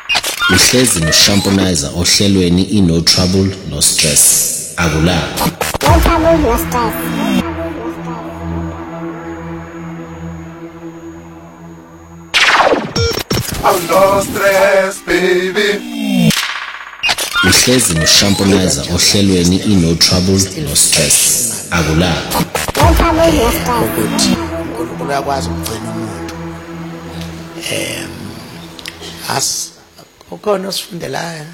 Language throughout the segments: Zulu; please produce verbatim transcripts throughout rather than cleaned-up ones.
Uhlezi noshamponizer ohlelweni ino trouble no stress. Akulapho. No trouble, no stress. No stress, baby. Uhlezi noshamponizer ohlelweni ino trouble no stress. Akulapho. No trouble, no stress. Ukuthi uNkulunkulu uyakwazi ukugcina umuntu. Em as ukhona osifundelayo.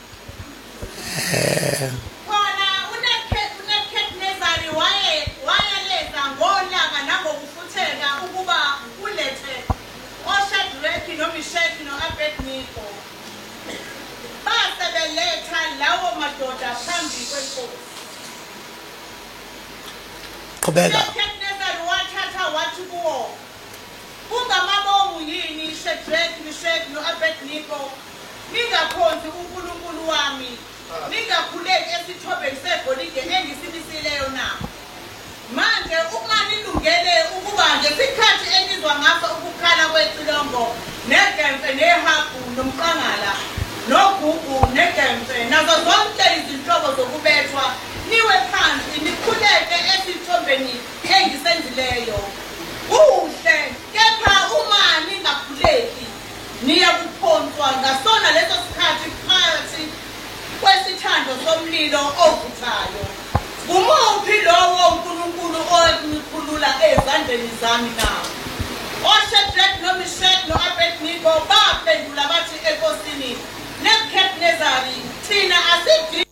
Eh Khona uNebukadnezari waye wayeleza ngolaka nangokufutheka ukuba ulethe oShadraki noMeshaki noAbednego. Basebeletha lawo madoda phambi kwenkosi. qhubeka. uNebukadnezari wathatha wathi kuwo, "Kungamabomu yini Shadraki, Meshaki noAbednego? Ningakhonzi uNkulunkulu wami, ningakhuleki esithobeni segolide engisibisileyo na? Manje uma nilungele ukuba ngesikhathi enizwa ngaso ukukhala kwecilongo negemfe nehabhu nomqangala nogugu negemfe nazo zonke izinhlobo zokubethwa, niwe phansi nikhuleke esithombeni engisenzileyo. Kuhle, kepha uma ningakhuleki niyakuphonswa ngasona leso sikhathi phakathi kwesithando somlilo ovuthayo. Ngumuphi lowo uNkulunkulu onikhulula ezandleni zami na?" oShadraki noMeshaki noAbednego baphendula bathi enkosini, "Nebukadnezari, thina asidingi